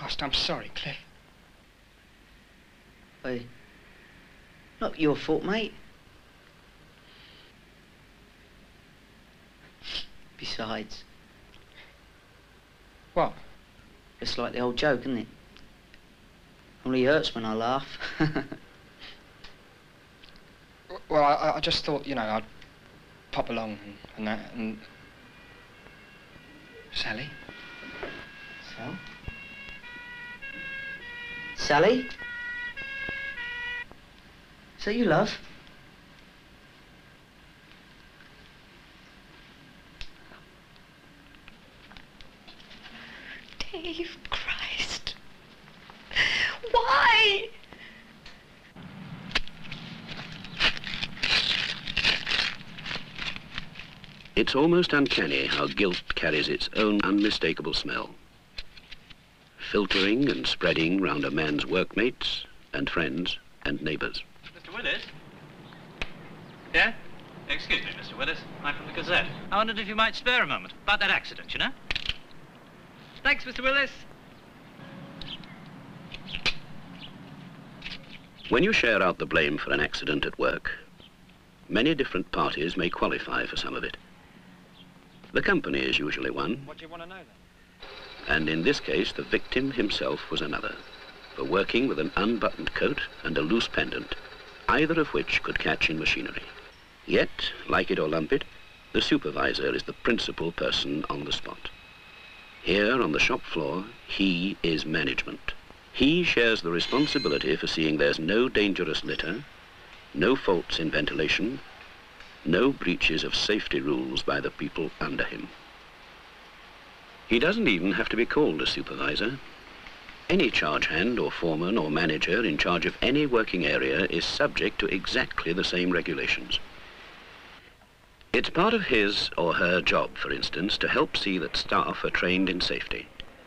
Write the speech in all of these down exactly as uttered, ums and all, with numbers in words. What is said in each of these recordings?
Christ, I'm sorry, Cliff. Hey, not your fault, mate. Besides... What? It's like the old joke, isn't it? Only hurts when I laugh. Well, I, I just thought, you know, I'd pop along and, and that, and... Sally? Sal? Sally? Is that you, love? Dave, Christ. Why? It's almost uncanny how guilt carries its own unmistakable smell, filtering and spreading round a man's workmates and friends and neighbours. Mister Willis? Yeah? Excuse me, Mister Willis. I'm from the Gazette. I wondered if you might spare a moment about that accident, you know? Thanks, Mister Willis. When you share out the blame for an accident at work, many different parties may qualify for some of it. The company is usually one. What do you want to know, then? And in this case, the victim himself was another, for working with an unbuttoned coat and a loose pendant, either of which could catch in machinery. Yet, like it or lump it, the supervisor is the principal person on the spot. Here on the shop floor, he is management. He shares the responsibility for seeing there's no dangerous litter, no faults in ventilation, no breaches of safety rules by the people under him. He doesn't even have to be called a supervisor. Any charge hand or foreman or manager in charge of any working area is subject to exactly the same regulations. It's part of his or her job, for instance, to help see that staff are trained in safety.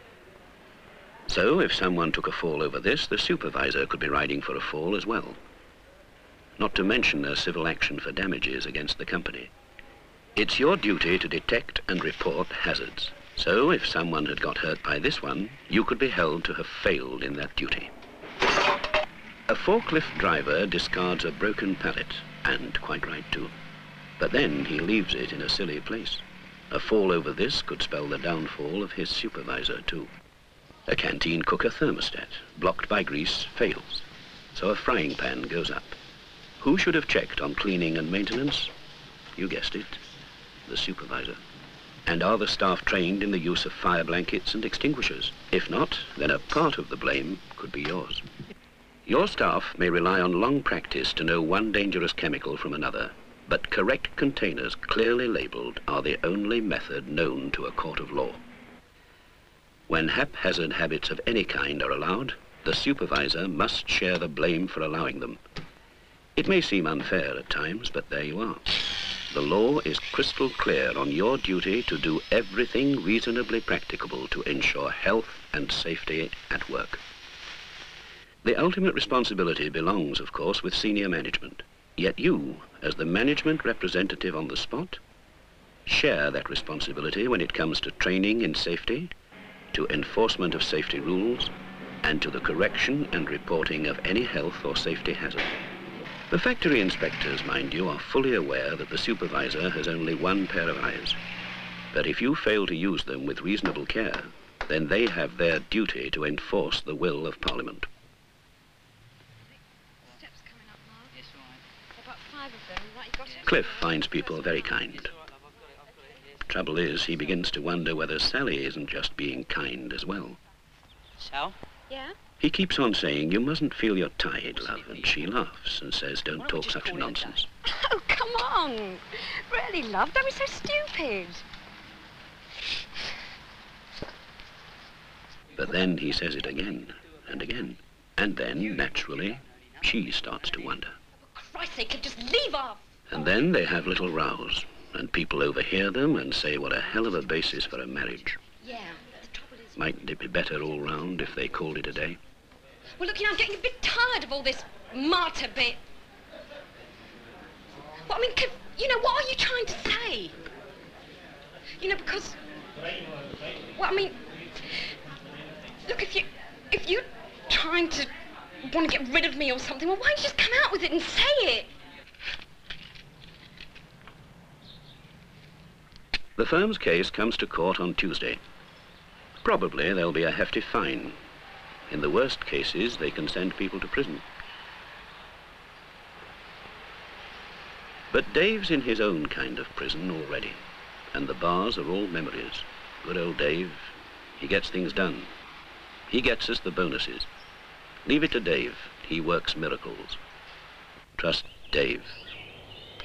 So if someone took a fall over this, the supervisor could be riding for a fall as well. Not to mention a civil action for damages against the company. It's your duty to detect and report hazards. So if someone had got hurt by this one, you could be held to have failed in that duty. A forklift driver discards a broken pallet, and quite right too. But then he leaves it in a silly place. A fall over this could spell the downfall of his supervisor too. A canteen cooker thermostat, blocked by grease, fails. So a frying pan goes up. Who should have checked on cleaning and maintenance? You guessed it, the supervisor. And are the staff trained in the use of fire blankets and extinguishers? If not, then a part of the blame could be yours. Your staff may rely on long practice to know one dangerous chemical from another, but correct containers clearly labeled are the only method known to a court of law. When haphazard habits of any kind are allowed, the supervisor must share the blame for allowing them. It may seem unfair at times, but there you are. The law is crystal clear on your duty to do everything reasonably practicable to ensure health and safety at work. The ultimate responsibility belongs, of course, with senior management. Yet you, as the management representative on the spot, share that responsibility when it comes to training in safety, to enforcement of safety rules, and to the correction and reporting of any health or safety hazard. The factory inspectors, mind you, are fully aware that the supervisor has only one pair of eyes. But if you fail to use them with reasonable care, then they have their duty to enforce the will of Parliament. Steps coming up, Mark. Yes, right. About five of them. Right, you got it? Cliff finds people very kind. Trouble is, he begins to wonder whether Sally isn't just being kind as well. Sal? Yeah? He keeps on saying, you mustn't feel you're tied, love, and she laughs and says, don't talk such nonsense. Oh, come on. Really, love, don't be so stupid. But then he says it again and again. And then, naturally, she starts to wonder. For Christ's sake, just leave off. And then they have little rows, and people overhear them and say what a hell of a basis for a marriage. Yeah, the trouble is... Mightn't it be better all round if they called it a day? Well, look, you know, I'm getting a bit tired of all this martyr bit. Well, I mean, can, you know, what are you trying to say? You know, because... Well, I mean... Look, if you... If you're trying to want to get rid of me or something, well, why don't you just come out with it and say it? The firm's case comes to court on Tuesday. Probably there'll be a hefty fine. In the worst cases, they can send people to prison. But Dave's in his own kind of prison already, and the bars are all memories. Good old Dave, he gets things done. He gets us the bonuses. Leave it to Dave. He works miracles. Trust Dave.